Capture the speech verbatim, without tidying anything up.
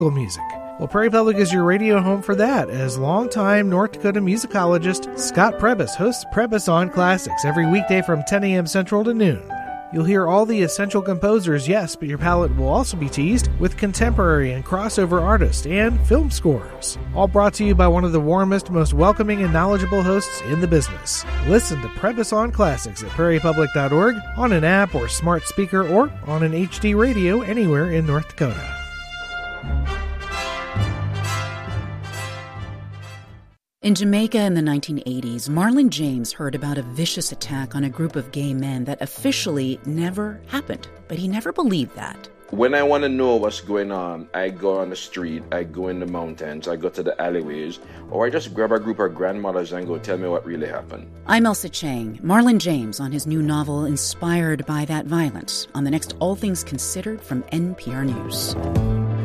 music. Well, Prairie Public is your radio home for that, as longtime North Dakota musicologist Scott Prebys hosts Prebys on Classics every weekday from ten a.m. Central to noon. You'll hear all the essential composers, yes, but your palate will also be teased with contemporary and crossover artists and film scores. All brought to you by one of the warmest, most welcoming, and knowledgeable hosts in the business. Listen to Prebys on Classics at prairie public dot org, on an app or smart speaker, or on an H D radio anywhere in North Dakota. In Jamaica in the nineteen eighties, Marlon James heard about a vicious attack on a group of gay men that officially never happened, but he never believed that. When I want to know what's going on, I go on the street, I go in the mountains, I go to the alleyways, or I just grab a group of grandmothers and go tell me what really happened. I'm Elsa Chang. Marlon James on his new novel inspired by that violence on the next All Things Considered from N P R News.